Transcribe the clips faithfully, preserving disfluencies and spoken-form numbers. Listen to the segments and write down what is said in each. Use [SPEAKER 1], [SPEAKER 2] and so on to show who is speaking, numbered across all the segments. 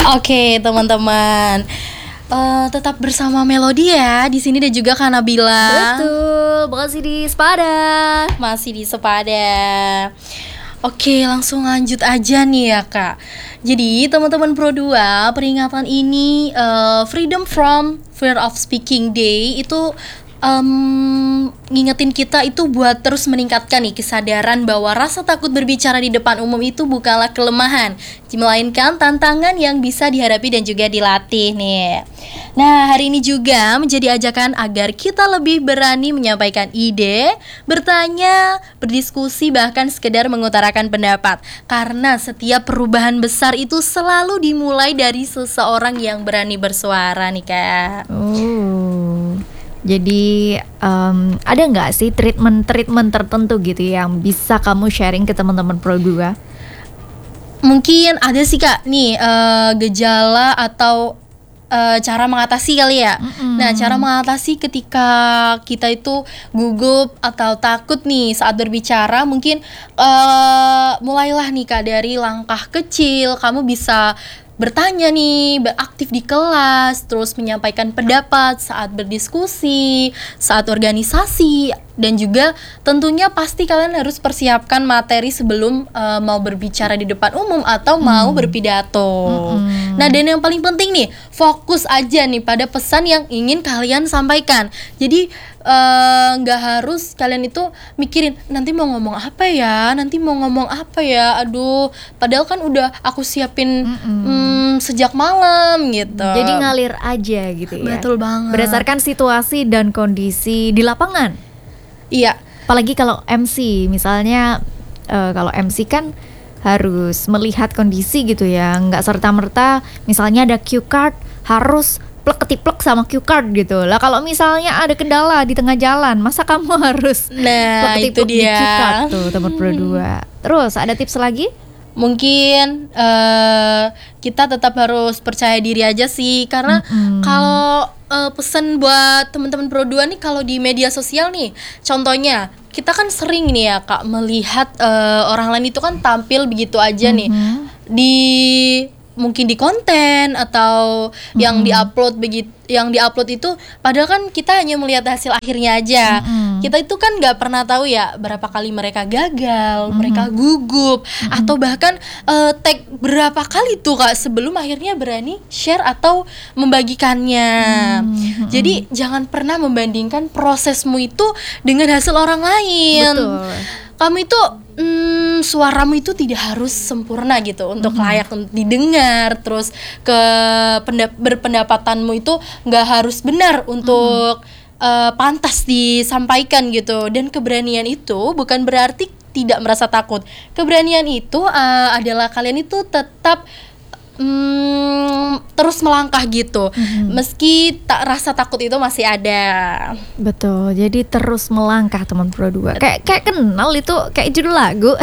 [SPEAKER 1] Oke, teman-teman. Eh, tetap bersama Melody ya di sini dan juga Kak Nabila.
[SPEAKER 2] Betul, masih di Sepada.
[SPEAKER 1] Masih di Sepada. Oke, langsung lanjut aja nih ya Kak. Jadi teman-teman Pro dua, peringatan ini eh, Freedom from Fear of Speaking Day itu um, ngingetin kita itu buat terus meningkatkan nih kesadaran bahwa rasa takut berbicara di depan umum itu bukanlah kelemahan, melainkan tantangan yang bisa dihadapi dan juga dilatih nih. Nah, hari ini juga menjadi ajakan agar kita lebih berani menyampaikan ide, bertanya, berdiskusi, bahkan sekedar mengutarakan pendapat. Karena setiap perubahan besar itu selalu dimulai dari seseorang yang berani bersuara nih Kak.
[SPEAKER 2] Oh, jadi um, ada nggak sih treatment-treatment tertentu gitu yang bisa kamu sharing ke teman-teman Pro dua?
[SPEAKER 1] Mungkin ada sih Kak nih uh, gejala atau Uh, cara mengatasi kali ya. Mm-hmm. Nah, cara mengatasi ketika kita itu gugup atau takut nih saat berbicara, mungkin uh, mulailah nih Kak dari langkah kecil. Kamu bisa bertanya nih, beraktif di kelas, terus menyampaikan pendapat saat berdiskusi, saat organisasi, dan juga tentunya pasti kalian harus persiapkan materi sebelum uh, mau berbicara di depan umum atau hmm. mau berpidato. Hmm. Nah, dan yang paling penting nih, fokus aja nih pada pesan yang ingin kalian sampaikan. Jadi nggak uh, harus kalian itu mikirin nanti mau ngomong apa ya, nanti mau ngomong apa ya, aduh, padahal kan udah aku siapin mm, sejak malam gitu.
[SPEAKER 2] Jadi ngalir aja gitu ya.
[SPEAKER 1] Betul banget.
[SPEAKER 2] Berdasarkan situasi dan kondisi di lapangan.
[SPEAKER 1] Iya.
[SPEAKER 2] Apalagi kalau M C, misalnya uh, kalau M C kan harus melihat kondisi gitu ya, nggak serta-merta misalnya ada cue card harus plek ketiplek sama cue card gitu. Lah kalau misalnya ada kendala di tengah jalan, masa kamu harus
[SPEAKER 1] nah,
[SPEAKER 2] plek ketiplek
[SPEAKER 1] itu dia.
[SPEAKER 2] Di cue card tuh, teman Pro dua. Terus ada tips lagi?
[SPEAKER 1] Mungkin uh, kita tetap harus percaya diri aja sih, karena mm-hmm. kalau uh, pesan buat teman-teman Pro dua nih, kalau di media sosial nih, contohnya kita kan sering nih ya Kak melihat uh, orang lain itu kan tampil begitu aja mm-hmm. nih di mungkin di konten atau mm-hmm. yang diupload begitu, yang diupload itu padahal kan kita hanya melihat hasil akhirnya aja. Mm-hmm. Kita itu kan nggak pernah tahu ya berapa kali mereka gagal, mm-hmm. mereka gugup, mm-hmm. atau bahkan uh, tag berapa kali tuh Kak sebelum akhirnya berani share atau membagikannya. Mm-hmm. Jadi jangan pernah membandingkan prosesmu itu dengan hasil orang lain.
[SPEAKER 2] Betul.
[SPEAKER 1] Kamu itu hmm, suaramu itu tidak harus sempurna gitu untuk mm-hmm. layak untuk didengar. Terus ke pendap- berpendapatanmu itu nggak harus benar untuk mm-hmm. uh, pantas disampaikan gitu. Dan keberanian itu bukan berarti tidak merasa takut. Keberanian itu uh, adalah kalian itu tetap Hmm, terus melangkah gitu, mm-hmm. meski tak rasa takut itu masih ada.
[SPEAKER 2] Betul, jadi terus melangkah teman Pro dua. Kayak kayak kenal itu kayak judul lagu.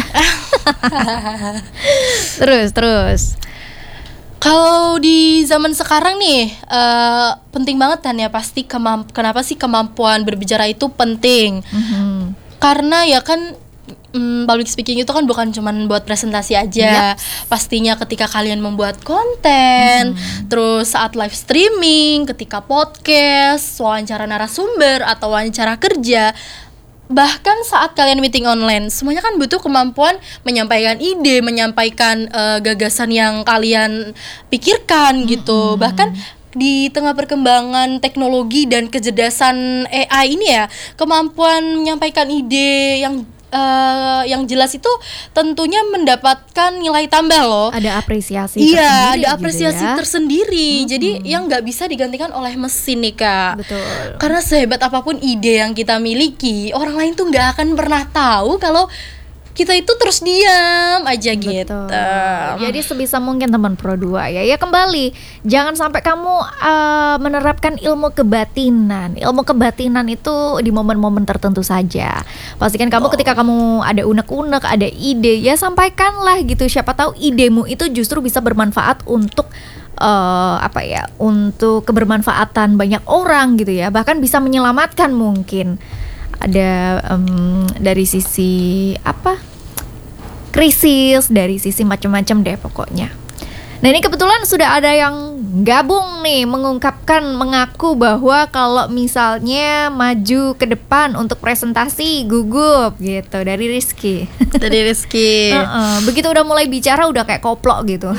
[SPEAKER 2] terus terus.
[SPEAKER 1] Kalau di zaman sekarang nih, uh, penting banget kan ya pasti kemamp- kenapa sih kemampuan berbicara itu penting? Mm-hmm. Karena ya kan. Hmm, public speaking itu kan bukan cuma buat presentasi aja. Yep. Pastinya ketika kalian membuat konten, hmm. terus saat live streaming, ketika podcast, wawancara narasumber atau wawancara kerja, bahkan saat kalian meeting online, semuanya kan butuh kemampuan menyampaikan ide, menyampaikan uh, gagasan yang kalian pikirkan gitu. Hmm. Bahkan di tengah perkembangan teknologi dan kecerdasan A I ini ya, kemampuan menyampaikan ide yang Uh, yang jelas itu tentunya mendapatkan nilai tambah loh.
[SPEAKER 2] Ada apresiasi
[SPEAKER 1] iya,
[SPEAKER 2] tersendiri.
[SPEAKER 1] Iya, ada apresiasi
[SPEAKER 2] gitu ya?
[SPEAKER 1] tersendiri. Mm-hmm. Jadi yang nggak bisa digantikan oleh mesin nih Kak.
[SPEAKER 2] Betul.
[SPEAKER 1] Karena sehebat apapun ide yang kita miliki, orang lain tuh nggak akan pernah tahu kalau kita itu terus diam aja. Betul. Gitu.
[SPEAKER 2] Jadi sebisa mungkin teman Pro dua ya, ya kembali jangan sampai kamu uh, menerapkan ilmu kebatinan. Ilmu kebatinan itu di momen-momen tertentu saja. Pastikan kamu oh. ketika kamu ada unek-unek, ada ide, ya sampaikanlah gitu. Siapa tahu idemu itu justru bisa bermanfaat untuk uh, apa ya? Untuk kebermanfaatan banyak orang gitu ya. Bahkan bisa menyelamatkan mungkin. Ada um, dari sisi apa krisis, dari sisi macam-macam deh pokoknya. Nah ini kebetulan sudah ada yang gabung nih, mengungkapkan, mengaku bahwa kalau misalnya maju ke depan untuk presentasi gugup gitu, dari Rizky.
[SPEAKER 1] Dari Rizky.
[SPEAKER 2] Uh-uh. Begitu udah mulai bicara udah kayak koplok gitu.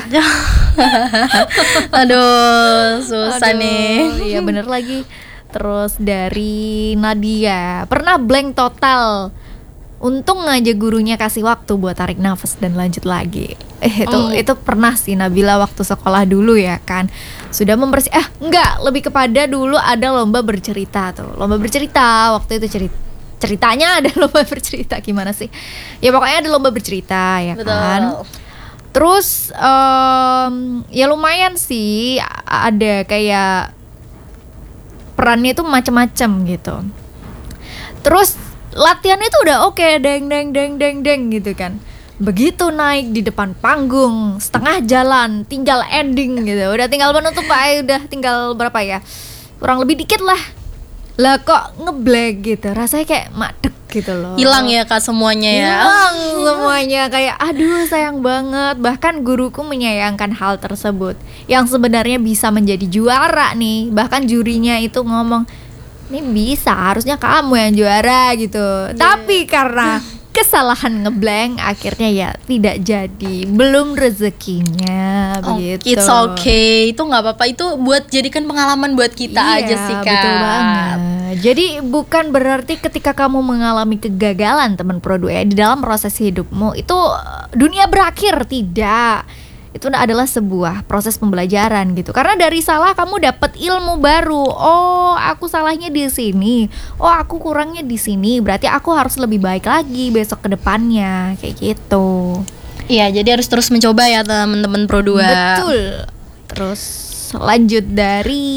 [SPEAKER 1] Aduh, susah
[SPEAKER 2] Aduh,
[SPEAKER 1] nih.
[SPEAKER 2] Iya bener lagi. Terus dari Nadia, pernah blank total. Untung aja gurunya kasih waktu buat tarik nafas dan lanjut lagi. Eh itu
[SPEAKER 1] Mm.
[SPEAKER 2] itu pernah sih Nabila waktu sekolah dulu ya kan. Sudah membersih eh enggak, lebih kepada dulu ada lomba bercerita tuh. Lomba bercerita waktu itu cerita ceritanya ada lomba bercerita gimana sih? Ya pokoknya ada lomba bercerita ya
[SPEAKER 1] Betul.
[SPEAKER 2] kan. Terus em, ya lumayan sih a- ada kayak perannya itu macam-macam gitu. Terus latihannya itu udah oke, deng deng deng deng deng gitu kan. Begitu naik di depan panggung, setengah jalan, tinggal ending gitu. Udah tinggal menutup aja, udah tinggal berapa ya? Kurang lebih dikit lah. Lah kok ngeblank gitu. Rasanya kayak madek gitu loh.
[SPEAKER 1] Hilang ya Kak semuanya ya.
[SPEAKER 2] Hilang semuanya, kayak aduh sayang banget. Bahkan guruku menyayangkan hal tersebut, yang sebenarnya bisa menjadi juara nih. Bahkan jurinya itu ngomong, ini bisa, harusnya kamu yang juara gitu.
[SPEAKER 1] Yeah.
[SPEAKER 2] Tapi karena kesalahan ngeblank, akhirnya ya tidak jadi, belum rezekinya
[SPEAKER 1] Oh,
[SPEAKER 2] begitu.
[SPEAKER 1] it's okay, itu nggak apa-apa, itu buat jadikan pengalaman buat kita
[SPEAKER 2] Iya,
[SPEAKER 1] aja sih Kak.
[SPEAKER 2] betul banget. Jadi bukan berarti ketika kamu mengalami kegagalan teman Produ ya di dalam proses hidupmu itu eh, dunia berakhir, tidak. Itu adalah sebuah proses pembelajaran gitu. Karena dari salah kamu dapat ilmu baru. Oh, aku salahnya di sini. Oh, aku kurangnya di sini. Berarti aku harus lebih baik lagi besok ke depannya, kayak gitu.
[SPEAKER 1] Iya, jadi harus terus mencoba ya teman-teman Pro dua.
[SPEAKER 2] Betul. Terus lanjut dari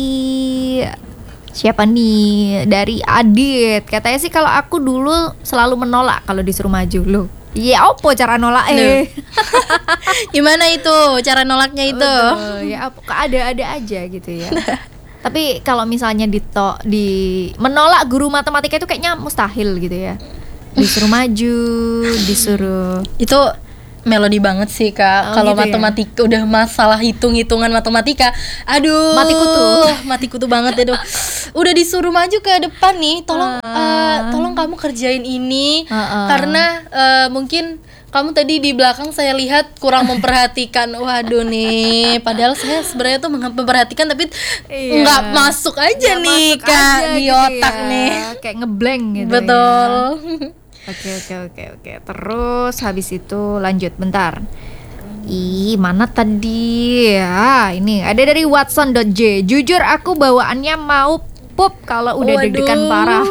[SPEAKER 2] siapa nih? Dari Adit. Katanya sih kalau aku dulu selalu menolak kalau disuruh maju. Loh, ya opo cara nolak eh?
[SPEAKER 1] Gimana itu cara nolaknya itu?
[SPEAKER 2] Betul, ya apa ada-ada aja gitu ya. Tapi kalau misalnya dito di menolak guru matematika itu kayaknya mustahil gitu ya. Disuruh maju, disuruh
[SPEAKER 1] Itu melodi banget sih Kak.
[SPEAKER 2] Oh,
[SPEAKER 1] Kalau
[SPEAKER 2] gitu ya?
[SPEAKER 1] matematika udah masalah hitung-hitungan matematika, aduh,
[SPEAKER 2] Mati kutu.
[SPEAKER 1] mati kutu banget ya. Udah disuruh maju ke depan nih, tolong
[SPEAKER 2] Ah.
[SPEAKER 1] eh, tolong kamu kerjain ini
[SPEAKER 2] Ah, ah.
[SPEAKER 1] karena eh, mungkin kamu tadi di belakang saya lihat kurang memperhatikan. Waduh nih, padahal saya sebenarnya tuh memperhatikan tapi
[SPEAKER 2] Iya.
[SPEAKER 1] nggak masuk aja
[SPEAKER 2] Nggak
[SPEAKER 1] nih
[SPEAKER 2] masuk
[SPEAKER 1] Kak
[SPEAKER 2] aja
[SPEAKER 1] di
[SPEAKER 2] gitu
[SPEAKER 1] otak
[SPEAKER 2] ya.
[SPEAKER 1] nih.
[SPEAKER 2] Kayak ngeblank gitu.
[SPEAKER 1] Betul.
[SPEAKER 2] Ya. Oke oke oke oke. Terus habis itu lanjut bentar. Ih, mana tadi? Ya, ini ada dari watson.j. Jujur aku bawaannya mau pup kalau udah
[SPEAKER 1] Waduh.
[SPEAKER 2] deg-degan parah.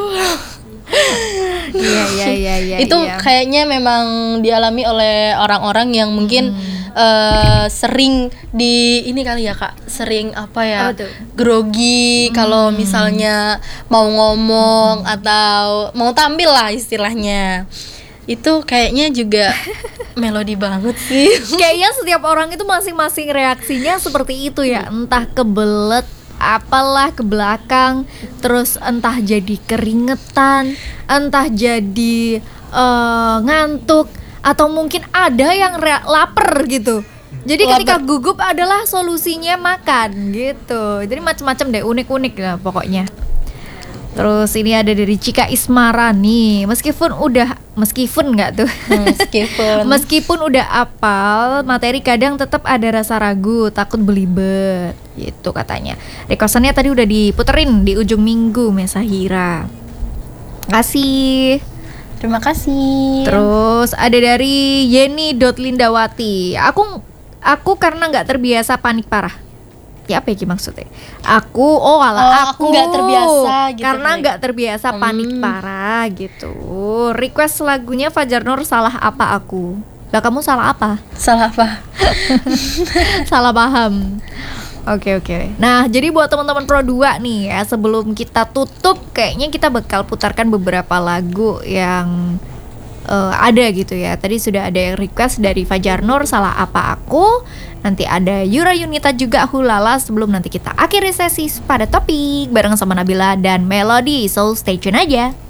[SPEAKER 2] Iya iya iya iya.
[SPEAKER 1] Itu
[SPEAKER 2] iya.
[SPEAKER 1] kayaknya memang dialami oleh orang-orang yang mungkin eh, sering di ini kali ya Kak, sering apa ya,
[SPEAKER 2] Apa tuh?
[SPEAKER 1] grogi kalau misalnya mau ngomong atau mau tampil lah istilahnya. Itu kayaknya juga melodi banget sih.
[SPEAKER 2] Kayaknya setiap orang itu masing-masing reaksinya seperti itu ya. Entah kebelet, apalah ke belakang, terus entah jadi keringetan, entah jadi eh, ngantuk, atau mungkin ada yang rea- lapar gitu. Jadi ketika
[SPEAKER 1] Lapar.
[SPEAKER 2] gugup adalah solusinya makan gitu. Jadi macam-macam deh, unik-unik lah pokoknya. Terus ini ada dari Cika Ismarani. Meskipun udah meskipun nggak tuh.
[SPEAKER 1] Meskipun
[SPEAKER 2] Meskipun udah apal materi, kadang tetap ada rasa ragu, takut belibet gitu katanya. Requestannya tadi udah diputerin di ujung minggu, Mesahira. Kasih.
[SPEAKER 1] terima kasih.
[SPEAKER 2] Terus ada dari Yeni.Lindawati. Aku aku karena nggak terbiasa panik parah. Ya apa ya maksudnya? Aku oh
[SPEAKER 1] Oh,
[SPEAKER 2] alah
[SPEAKER 1] aku nggak terbiasa gitu,
[SPEAKER 2] karena
[SPEAKER 1] Nek.
[SPEAKER 2] nggak terbiasa panik
[SPEAKER 1] Hmm.
[SPEAKER 2] parah gitu. Request lagunya Fajar Nur, salah apa aku? Lah kamu salah apa?
[SPEAKER 1] Salah apa?
[SPEAKER 2] Salah paham. Oke oke. Nah, jadi buat teman-teman Pro dua nih ya, sebelum kita tutup kayaknya kita bakal putarkan beberapa lagu yang eh, ada gitu ya. Tadi sudah ada yang request dari Fajar Nur, salah apa aku. Nanti ada Yura Yunita juga, Hulala. Sebelum nanti kita akhiri sesi pada topik bareng sama Nabila dan Melody. So stay tune aja.